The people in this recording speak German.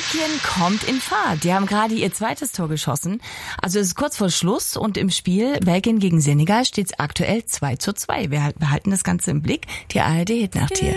Belgien kommt in Fahrt. Die haben gerade ihr zweites Tor geschossen. Also es ist kurz vor Schluss und im Spiel Belgien gegen Senegal steht es aktuell 2:2. Wir halten das Ganze im Blick. Die ARD Hit Nacht hier.